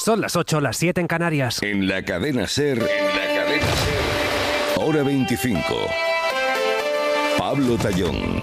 Son las 8, las 7 en Canarias. En la cadena SER, hora 25. Pablo Tallón.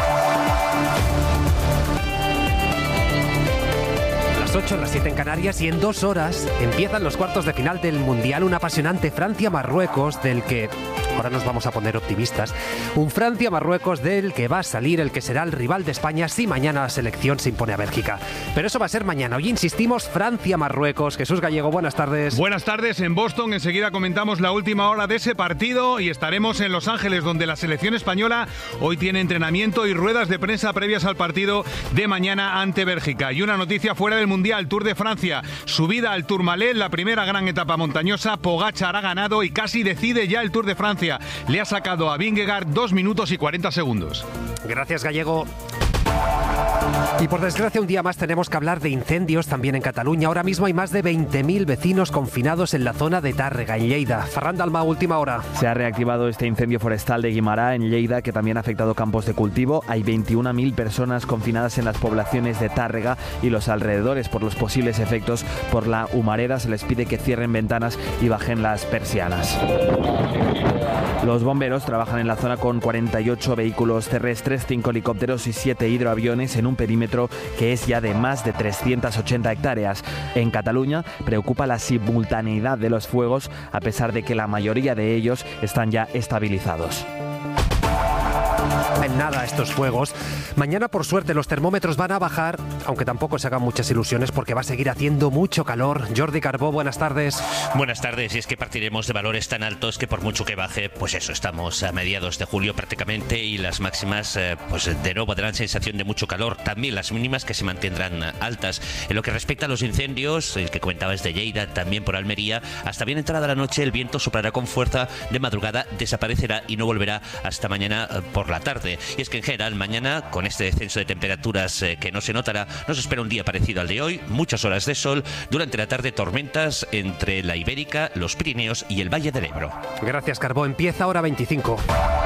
Las 8, las 7 en Canarias, y en 2 horas empiezan los cuartos de final del Mundial, un apasionante Francia-Marruecos del que... Ahora nos vamos a poner optimistas. Un Francia-Marruecos del que va a salir el que será el rival de España si mañana la selección se impone a Bélgica. Pero eso va a ser mañana. Hoy insistimos, Francia-Marruecos. Jesús Gallego, buenas tardes. Buenas tardes en Boston. Enseguida comentamos la última hora de ese partido y estaremos en Los Ángeles, donde la selección española hoy tiene entrenamiento y ruedas de prensa previas al partido de mañana ante Bélgica. Y una noticia fuera del Mundial, Tour de Francia. Subida al Tourmalet, la primera gran etapa montañosa. Pogačar ha ganado y casi decide ya el Tour de Francia. Le ha sacado a Vingegaard 2 minutos y 40 segundos. Gracias, Gallego. Y por desgracia un día más tenemos que hablar de incendios también en Cataluña. Ahora mismo hay más de 20.000 vecinos confinados en la zona de Tàrrega, en Lleida. Ferran Dalmau, última hora. Se ha reactivado este incendio forestal de Guimará en Lleida, que también ha afectado campos de cultivo. Hay 21.000 personas confinadas en las poblaciones de Tàrrega y los alrededores por los posibles efectos por la humareda. Se les pide que cierren ventanas y bajen las persianas. Los bomberos trabajan en la zona con 48 vehículos terrestres, 5 helicópteros y 7 hidroaviones en un perímetro que es ya de más de 380 hectáreas. En Cataluña preocupa la simultaneidad de los fuegos, a pesar de que la mayoría de ellos están ya estabilizados. En nada estos fuegos. Mañana, por suerte, los termómetros van a bajar, aunque tampoco se hagan muchas ilusiones porque va a seguir haciendo mucho calor. Jordi Carbó, buenas tardes. Buenas tardes. Y es que partiremos de valores tan altos que por mucho que baje, pues eso, estamos a mediados de julio prácticamente, y las máximas pues de nuevo darán sensación de mucho calor. También las mínimas que se mantendrán altas. En lo que respecta a los incendios, el que comentabas de Lleida, también por Almería, hasta bien entrada la noche el viento soplará con fuerza, de madrugada desaparecerá y no volverá hasta mañana por la tarde. Y es que en general mañana, con este descenso de temperaturas que no se notará, nos espera un día parecido al de hoy, muchas horas de sol, durante la tarde tormentas entre la Ibérica, los Pirineos y el Valle del Ebro. Gracias, Carbó. Empieza hora 25.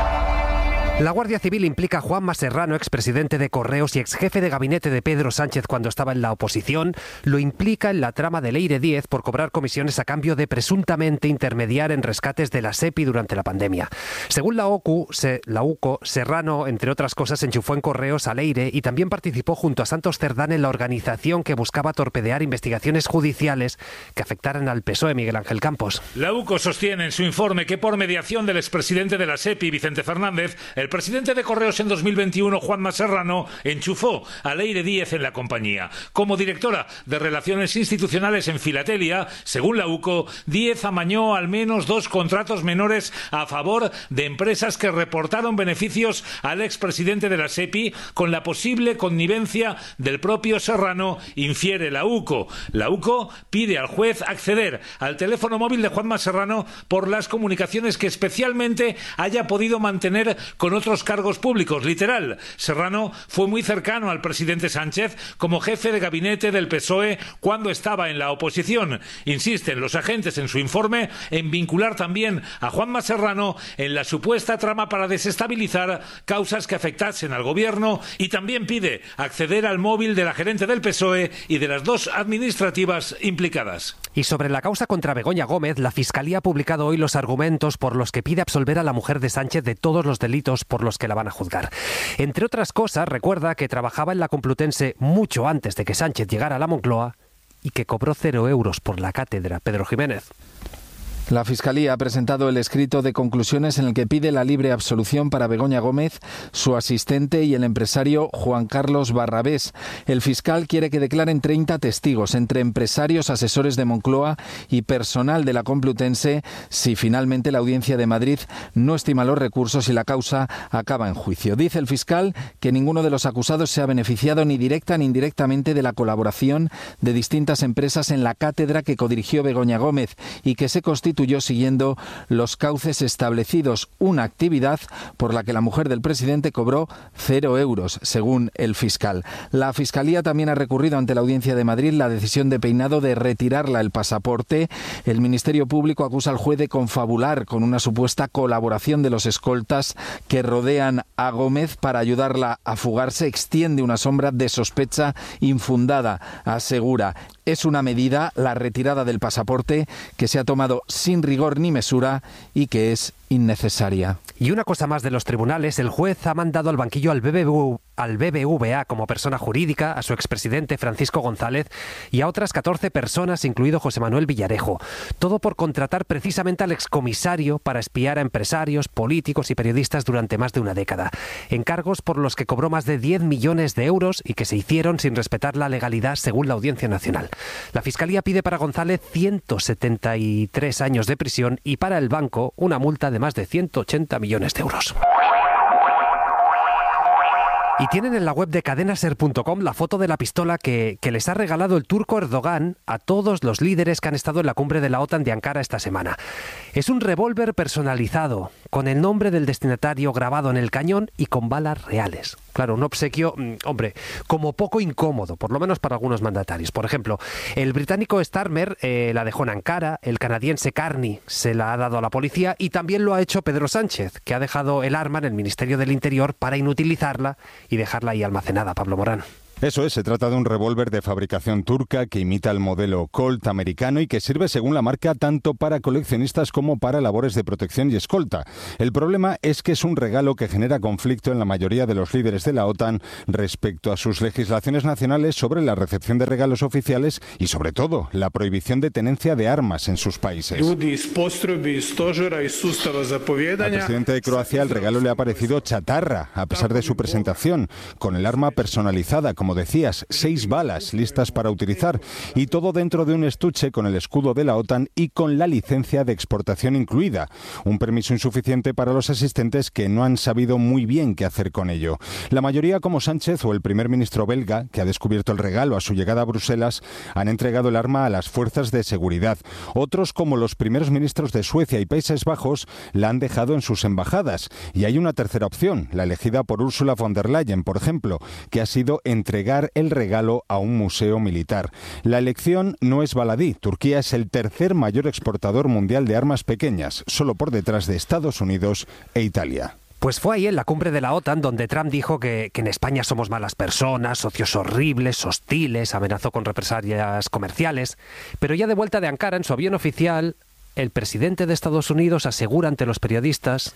La Guardia Civil implica a Juanma Serrano, expresidente de Correos y exjefe de gabinete de Pedro Sánchez cuando estaba en la oposición. Lo implica en la trama de Leire 10 por cobrar comisiones a cambio de presuntamente intermediar en rescates de la SEPI durante la pandemia. Según la UCO, Serrano, entre otras cosas, enchufó en Correos a Leire y también participó junto a Santos Cerdán en la organización que buscaba torpedear investigaciones judiciales que afectaran al PSOE, Miguel Ángel Campos. La UCO sostiene en su informe que por mediación del expresidente de la SEPI, Vicente Fernández, el presidente de Correos en 2021, Juanma Serrano, enchufó a Leire 10 en la compañía. Como directora de Relaciones Institucionales en Filatelia, según la UCO, 10 amañó al menos 2 contratos menores a favor de empresas que reportaron beneficios al expresidente de la SEPI con la posible connivencia del propio Serrano, infiere la UCO. La UCO pide al juez acceder al teléfono móvil de Juanma Serrano por las comunicaciones que especialmente haya podido mantener con otros cargos públicos. Literal, Serrano fue muy cercano al presidente Sánchez como jefe de gabinete del PSOE cuando estaba en la oposición. Insisten los agentes en su informe en vincular también a Juanma Serrano en la supuesta trama para desestabilizar causas que afectasen al gobierno, y también pide acceder al móvil de la gerente del PSOE y de las 2 administrativas implicadas. Y sobre la causa contra Begoña Gómez, la Fiscalía ha publicado hoy los argumentos por los que pide absolver a la mujer de Sánchez de todos los delitos por los que la van a juzgar. Entre otras cosas, recuerda que trabajaba en la Complutense mucho antes de que Sánchez llegara a la Moncloa y que cobró 0 euros por la cátedra. Pedro Jiménez. La Fiscalía ha presentado el escrito de conclusiones en el que pide la libre absolución para Begoña Gómez, su asistente y el empresario Juan Carlos Barrabés. El fiscal quiere que declaren 30 testigos, entre empresarios, asesores de Moncloa y personal de la Complutense, si finalmente la Audiencia de Madrid no estima los recursos y la causa acaba en juicio. Dice el fiscal que ninguno de los acusados se ha beneficiado ni directa ni indirectamente de la colaboración de distintas empresas en la cátedra que codirigió Begoña Gómez y que se constituyó siguiendo los cauces establecidos, una actividad por la que la mujer del presidente cobró 0 euros, según el fiscal. La Fiscalía también ha recurrido ante la Audiencia de Madrid la decisión de Peinado de retirarla el pasaporte. El Ministerio Público acusa al juez de confabular con una supuesta colaboración de los escoltas que rodean a Gómez para ayudarla a fugarse. Extiende una sombra de sospecha infundada, asegura. Es una medida, la retirada del pasaporte, que se ha tomado sin rigor ni mesura y que es innecesaria. Y una cosa más de los tribunales, el juez ha mandado al banquillo al BBVA como persona jurídica, a su expresidente Francisco González y a otras 14 personas, incluido José Manuel Villarejo. Todo por contratar precisamente al excomisario para espiar a empresarios, políticos y periodistas durante más de una década. Encargos por los que cobró más de 10 millones de euros y que se hicieron sin respetar la legalidad según la Audiencia Nacional. La Fiscalía pide para González 173 años de prisión y para el banco una multa de más de 180 millones de euros. Y tienen en la web de cadenaser.com la foto de la pistola que les ha regalado el turco Erdogan a todos los líderes que han estado en la cumbre de la OTAN de Ankara esta semana. Es un revólver personalizado, con el nombre del destinatario grabado en el cañón y con balas reales. Claro, un obsequio, hombre, como poco incómodo, por lo menos para algunos mandatarios. Por ejemplo, el británico Starmer la dejó en Ankara, el canadiense Carney se la ha dado a la policía y también lo ha hecho Pedro Sánchez, que ha dejado el arma en el Ministerio del Interior para inutilizarla y dejarla ahí almacenada. Pablo Morán. Eso es, se trata de un revólver de fabricación turca que imita el modelo Colt americano y que sirve, según la marca, tanto para coleccionistas como para labores de protección y escolta. El problema es que es un regalo que genera conflicto en la mayoría de los líderes de la OTAN respecto a sus legislaciones nacionales sobre la recepción de regalos oficiales y, sobre todo, la prohibición de tenencia de armas en sus países. Al presidente de Croacia el regalo le ha parecido chatarra, a pesar de su presentación, con el arma personalizada, como decías, 6 balas listas para utilizar y todo dentro de un estuche con el escudo de la OTAN y con la licencia de exportación incluida. Un permiso insuficiente para los asistentes que no han sabido muy bien qué hacer con ello. La mayoría, como Sánchez o el primer ministro belga, que ha descubierto el regalo a su llegada a Bruselas, han entregado el arma a las fuerzas de seguridad. Otros, como los primeros ministros de Suecia y Países Bajos, la han dejado en sus embajadas. Y hay una tercera opción, la elegida por Ursula von der Leyen, por ejemplo, que ha sido entregar el regalo a un museo militar. La elección no es baladí. Turquía es el tercer mayor exportador mundial de armas pequeñas, solo por detrás de Estados Unidos e Italia. Pues fue ahí en la cumbre de la OTAN donde Trump dijo que en España somos malas personas, socios horribles, hostiles, amenazó con represalias comerciales. Pero ya de vuelta de Ankara en su avión oficial, el presidente de Estados Unidos asegura ante los periodistas: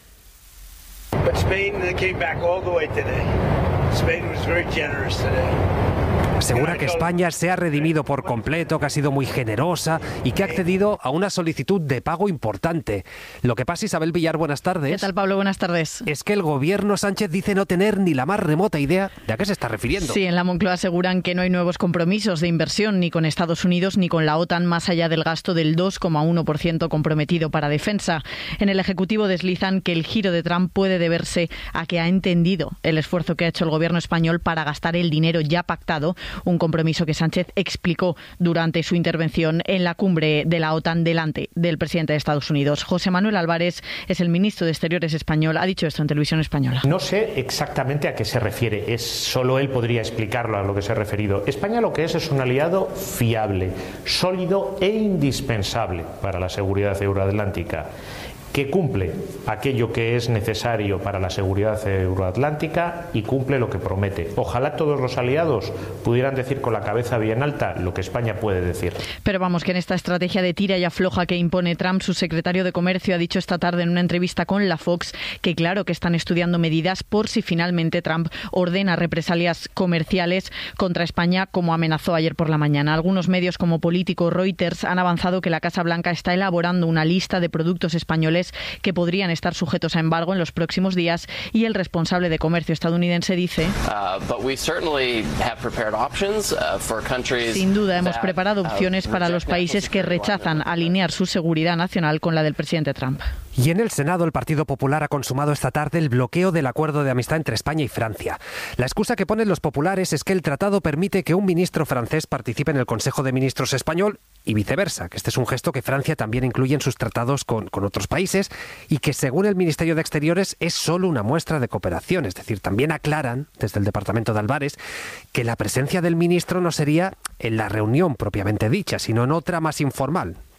asegura que España se ha redimido por completo, que ha sido muy generosa y que ha accedido a una solicitud de pago importante. Lo que pasa, Isabel Villar, buenas tardes. ¿Qué tal, Pablo? Buenas tardes. Es que el gobierno Sánchez dice no tener ni la más remota idea de a qué se está refiriendo. Sí, en la Moncloa aseguran que no hay nuevos compromisos de inversión ni con Estados Unidos ni con la OTAN más allá del gasto del 2,1% comprometido para defensa. En el Ejecutivo deslizan que el giro de Trump puede deberse a que ha entendido el esfuerzo que ha hecho el gobierno español para gastar el dinero ya pactado, un compromiso que Sánchez explicó durante su intervención en la cumbre de la OTAN delante del presidente de Estados Unidos. José Manuel Álvarez es el ministro de Exteriores español, ha dicho esto en Televisión Española. No sé exactamente a qué se refiere, solo él podría explicarlo a lo que se ha referido. España lo que es un aliado fiable, sólido e indispensable para la seguridad euroatlántica, que cumple aquello que es necesario para la seguridad euroatlántica y cumple lo que promete. Ojalá todos los aliados pudieran decir con la cabeza bien alta lo que España puede decir. Pero vamos, que en esta estrategia de tira y afloja que impone Trump, su secretario de Comercio ha dicho esta tarde en una entrevista con la Fox que claro que están estudiando medidas por si finalmente Trump ordena represalias comerciales contra España, como amenazó ayer por la mañana. Algunos medios como Político, Reuters han avanzado que la Casa Blanca está elaborando una lista de productos españoles que podrían estar sujetos a embargo en los próximos días y el responsable de comercio estadounidense dice: sin duda hemos preparado opciones para los países que rechazan alinear su seguridad nacional con la del presidente Trump. Y en el Senado, el Partido Popular ha consumado esta tarde el bloqueo del acuerdo de amistad entre España y Francia. La excusa que ponen los populares es que el tratado permite que un ministro francés participe en el Consejo de Ministros español y viceversa, que este es un gesto que Francia también incluye en sus tratados con otros países y que, según el Ministerio de Exteriores, es solo una muestra de cooperación. Es decir, también aclaran, desde el departamento de Álvarez, que la presencia del ministro no sería en la reunión propiamente dicha, sino en otra más informal,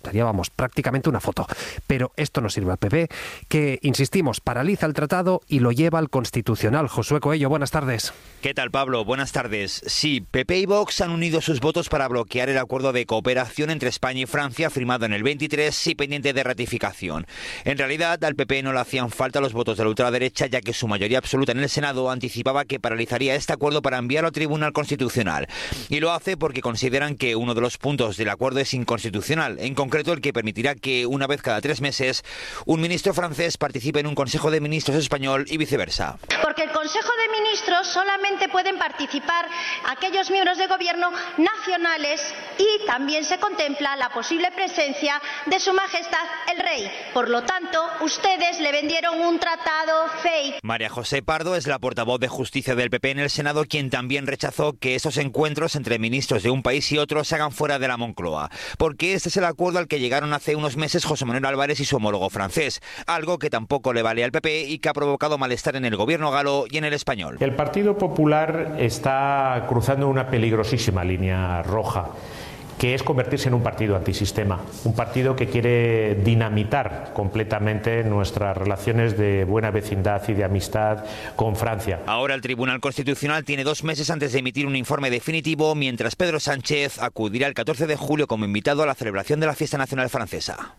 Sería, prácticamente una foto. Pero esto no sirve al PP, que, insistimos, paraliza el tratado y lo lleva al Constitucional. Josué Coello, buenas tardes. ¿Qué tal, Pablo? Buenas tardes. Sí, PP y Vox han unido sus votos para bloquear el acuerdo de cooperación entre España y Francia firmado en el 23 y pendiente de ratificación. En realidad, al PP no le hacían falta los votos de la ultraderecha, ya que su mayoría absoluta en el Senado anticipaba que paralizaría este acuerdo para enviarlo al Tribunal Constitucional. Y lo hace porque consideran que uno de los puntos del acuerdo es inconstitucional, en concreto el que permitirá que una vez cada 3 meses un ministro francés participe en un Consejo de Ministros español y viceversa. Porque el Consejo de Ministros solamente pueden participar aquellos miembros de gobierno nacionales y también se contempla la posible presencia de Su Majestad el Rey. Por lo tanto, ustedes le vendieron un tratado fake. María José Pardo es la portavoz de Justicia del PP en el Senado, quien también rechazó que esos encuentros entre ministros de un país y otro se hagan fuera de la Moncloa, porque este es el acuerdo al que llegaron hace unos meses José Manuel Álvarez y su homólogo francés, algo que tampoco le vale al PP y que ha provocado malestar en el gobierno galo y en el español. El Partido Popular está cruzando una peligrosísima línea roja, que es convertirse en un partido antisistema, un partido que quiere dinamitar completamente nuestras relaciones de buena vecindad y de amistad con Francia. Ahora el Tribunal Constitucional tiene 2 meses antes de emitir un informe definitivo, mientras Pedro Sánchez acudirá el 14 de julio como invitado a la celebración de la Fiesta Nacional Francesa.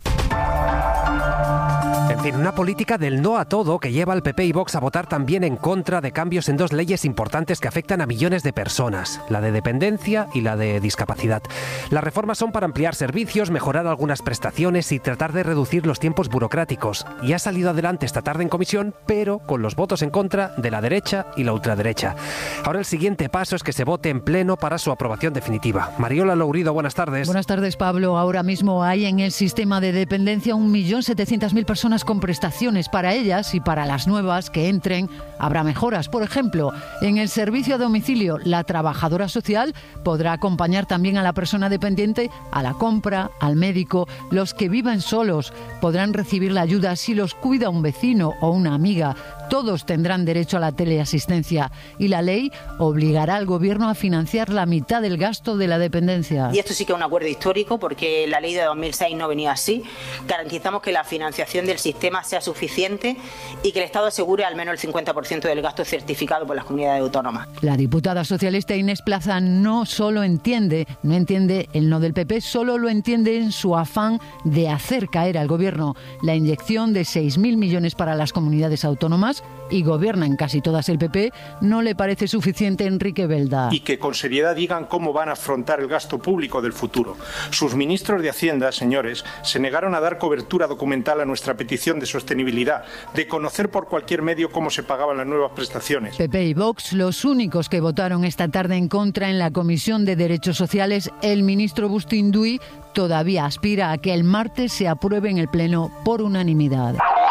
En fin, una política del no a todo que lleva al PP y Vox a votar también en contra de cambios en 2 leyes importantes que afectan a millones de personas, la de dependencia y la de discapacidad. Las reformas son para ampliar servicios, mejorar algunas prestaciones y tratar de reducir los tiempos burocráticos. Y ha salido adelante esta tarde en comisión, pero con los votos en contra de la derecha y la ultraderecha. Ahora el siguiente paso es que se vote en pleno para su aprobación definitiva. Mariola Lourido, buenas tardes. Buenas tardes, Pablo. Ahora mismo hay en el sistema de dependencia 1.700.000 personas con prestaciones. Para ellas y para las nuevas que entren habrá mejoras. Por ejemplo, en el servicio a domicilio, la trabajadora social podrá acompañar también a la persona dependiente a la compra, al médico. Los que viven solos podrán recibir la ayuda si los cuida un vecino o una amiga. Todos tendrán derecho a la teleasistencia y la ley obligará al gobierno a financiar la mitad del gasto de la dependencia. Y esto sí que es un acuerdo histórico porque la ley de 2006 no venía así. Garantizamos que la financiación del sistema sea suficiente y que el Estado asegure al menos el 50% del gasto certificado por las comunidades autónomas. La diputada socialista Inés Plaza no entiende el no del PP, solo lo entiende en su afán de hacer caer al gobierno. La inyección de 6.000 millones para las comunidades autónomas, y gobierna en casi todas el PP, no le parece suficiente. Enrique Belda. Y que con seriedad digan cómo van a afrontar el gasto público del futuro. Sus ministros de Hacienda, señores, se negaron a dar cobertura documental a nuestra petición de sostenibilidad, de conocer por cualquier medio cómo se pagaban las nuevas prestaciones. PP y Vox, los únicos que votaron esta tarde en contra en la Comisión de Derechos Sociales. El ministro Bustinduy todavía aspira a que el martes se apruebe en el Pleno por unanimidad.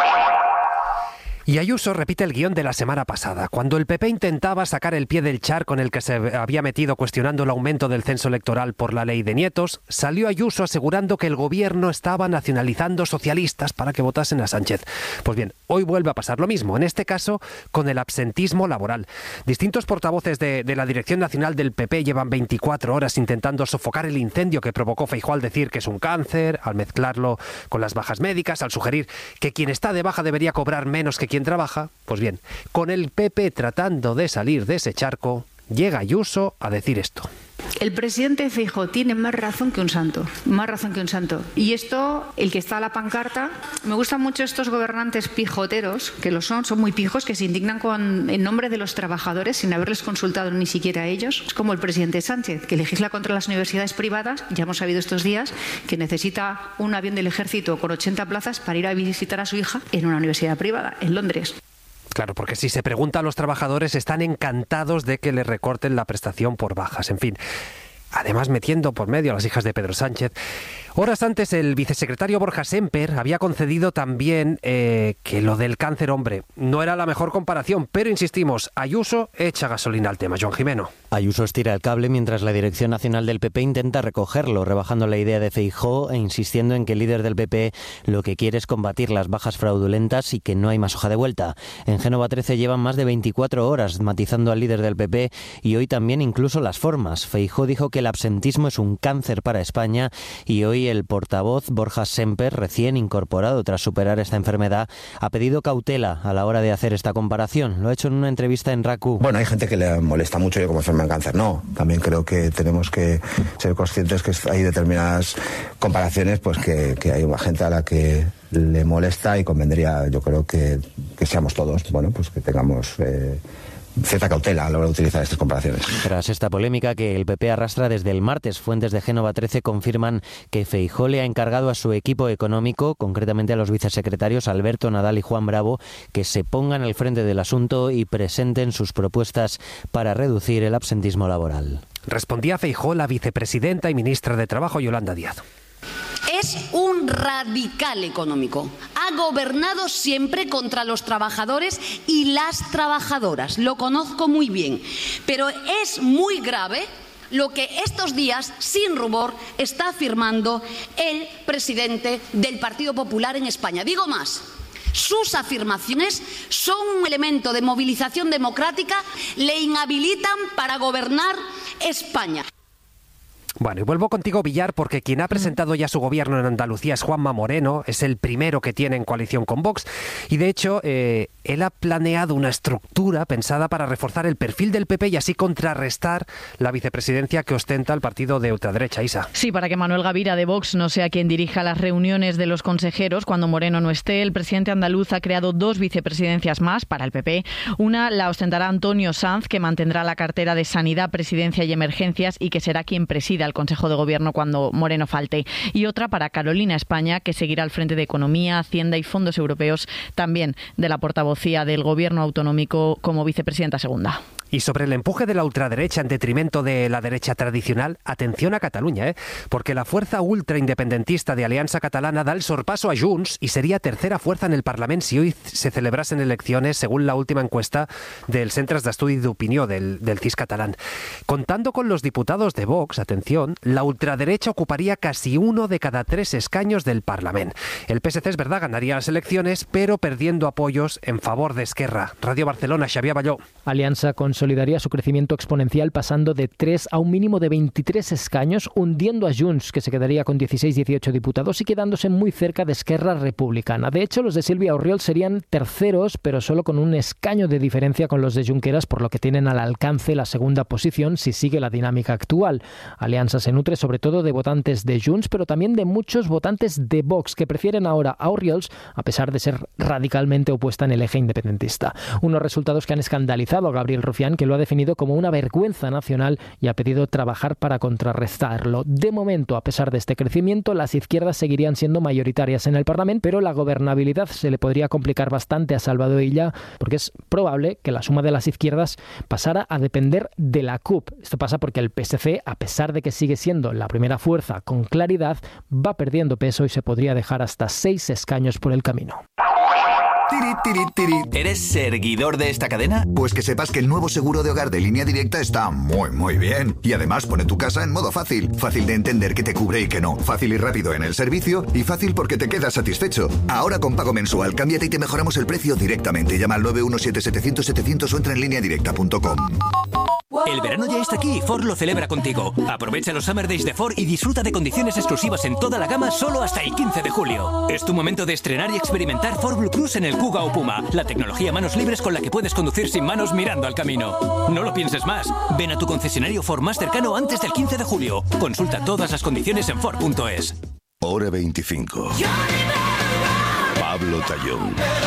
Y Ayuso repite el guión de la semana pasada. Cuando el PP intentaba sacar el pie del charco en el que se había metido cuestionando el aumento del censo electoral por la ley de nietos, salió Ayuso asegurando que el gobierno estaba nacionalizando socialistas para que votasen a Sánchez. Pues bien, hoy vuelve a pasar lo mismo, en este caso con el absentismo laboral. Distintos portavoces de la Dirección Nacional del PP llevan 24 horas intentando sofocar el incendio que provocó Feijóo al decir que es un cáncer, al mezclarlo con las bajas médicas, al sugerir que quien está de baja debería cobrar menos que quien trabaja. Pues bien, con el PP tratando de salir de ese charco, llega Ayuso a decir esto. El presidente Feijóo tiene más razón que un santo, más razón que un santo. Y esto, el que está a la pancarta, me gustan mucho estos gobernantes pijoteros, que lo son muy pijos, que se indignan en nombre de los trabajadores sin haberles consultado ni siquiera a ellos. Es como el presidente Sánchez, que legisla contra las universidades privadas. Ya hemos sabido estos días que necesita un avión del ejército con 80 plazas para ir a visitar a su hija en una universidad privada, en Londres. Claro, porque si se pregunta a los trabajadores, están encantados de que les recorten la prestación por bajas. En fin, además metiendo por medio a las hijas de Pedro Sánchez. Horas antes, el vicesecretario Borja Semper había concedido también que lo del cáncer, hombre, no era la mejor comparación, pero insistimos, Ayuso echa gasolina al tema. Joan Jimeno. Ayuso estira el cable mientras la Dirección Nacional del PP intenta recogerlo, rebajando la idea de Feijóo e insistiendo en que el líder del PP lo que quiere es combatir las bajas fraudulentas y que no hay más hoja de vuelta. En Génova 13 llevan más de 24 horas matizando al líder del PP y hoy también incluso las formas. Feijóo dijo que el absentismo es un cáncer para España y hoy hoy el portavoz Borja Semper, recién incorporado tras superar esta enfermedad, ha pedido cautela a la hora de hacer esta comparación. Lo ha hecho en una entrevista en RACU. Bueno, hay gente que le molesta mucho, yo como enfermo en cáncer no. También creo que tenemos que ser conscientes que hay determinadas comparaciones pues que hay una gente a la que le molesta y convendría, yo creo que seamos todos, bueno, pues que tengamos cierta cautela a la hora de utilizar estas comparaciones. Tras esta polémica que el PP arrastra desde el martes, fuentes de Génova 13 confirman que Feijóo le ha encargado a su equipo económico, concretamente a los vicesecretarios Alberto Nadal y Juan Bravo, que se pongan al frente del asunto y presenten sus propuestas para reducir el absentismo laboral. Respondía a Feijóo la vicepresidenta y ministra de Trabajo, Yolanda Díaz. Es un radical económico. Ha gobernado siempre contra los trabajadores y las trabajadoras. Lo conozco muy bien. Pero es muy grave lo que estos días, sin rubor, está afirmando el presidente del Partido Popular en España. Digo más. Sus afirmaciones son un elemento de movilización democrática, le inhabilitan para gobernar España. Bueno, y vuelvo contigo, Villar, porque quien ha presentado ya su gobierno en Andalucía es Juanma Moreno, es el primero que tiene en coalición con Vox, y de hecho él ha planeado una estructura pensada para reforzar el perfil del PP y así contrarrestar la vicepresidencia que ostenta el partido de ultraderecha, Isa. Sí, para que Manuel Gavira de Vox no sea quien dirija las reuniones de los consejeros cuando Moreno no esté, el presidente andaluz ha creado 2 vicepresidencias más para el PP. Una la ostentará Antonio Sanz, que mantendrá la cartera de Sanidad, Presidencia y Emergencias y que será quien presida al Consejo de Gobierno cuando Moreno falte. Y otra para Carolina España, que seguirá al frente de Economía, Hacienda y Fondos Europeos, también de la portavocía del Gobierno autonómico como vicepresidenta segunda. Y sobre el empuje de la ultraderecha en detrimento de la derecha tradicional, atención a Cataluña, porque la fuerza ultraindependentista de Alianza Catalana da el sorpaso a Junts y sería tercera fuerza en el Parlamento si hoy se celebrasen elecciones, según la última encuesta del Centre d'Estudi d'Opinió del CIS catalán. Contando con los diputados de Vox, atención, la ultraderecha ocuparía casi 1 de cada 3 escaños del Parlamento. El PSC, es verdad, ganaría las elecciones, pero perdiendo apoyos en favor de Esquerra. Radio Barcelona, Xavier Balló. Alianza consolidaría su crecimiento exponencial pasando de 3 a un mínimo de 23 escaños, hundiendo a Junts, que se quedaría con 16-18 diputados y quedándose muy cerca de Esquerra Republicana. De hecho, los de Silvia Orriols serían terceros, pero solo con un escaño de diferencia con los de Junqueras, por lo que tienen al alcance la segunda posición si sigue la dinámica actual. Alianza se nutre sobre todo de votantes de Junts, pero también de muchos votantes de Vox, que prefieren ahora a Orriols, a pesar de ser radicalmente opuesta en el eje independentista. Unos resultados que han escandalizado a Gabriel Rufián, que lo ha definido como una vergüenza nacional y ha pedido trabajar para contrarrestarlo. De momento, a pesar de este crecimiento, las izquierdas seguirían siendo mayoritarias en el Parlamento, pero la gobernabilidad se le podría complicar bastante a Salvador Illa, porque es probable que la suma de las izquierdas pasara a depender de la CUP. Esto pasa porque el PSC, a pesar de que sigue siendo la primera fuerza con claridad, va perdiendo peso y se podría dejar hasta 6 escaños por el camino. ¿Eres seguidor de esta cadena? Pues que sepas que el nuevo seguro de hogar de Línea Directa está muy bien. Y además pone tu casa en modo fácil. Fácil de entender qué te cubre y qué no. Fácil y rápido en el servicio. Y fácil porque te quedas satisfecho. Ahora con pago mensual, cámbiate y te mejoramos el precio directamente. Llama al 917-700-700 o entra en lineadirecta.com. El verano ya está aquí y Ford lo celebra contigo. Aprovecha los Summer Days de Ford y disfruta de condiciones exclusivas en toda la gama solo hasta el 15 de julio. Es tu momento de estrenar y experimentar Ford Blue Cruise en el Kuga o Puma, la tecnología manos libres con la que puedes conducir sin manos mirando al camino. No lo pienses más. Ven a tu concesionario Ford más cercano antes del 15 de julio. Consulta todas las condiciones en Ford.es. Hora 25. Pablo Tallón.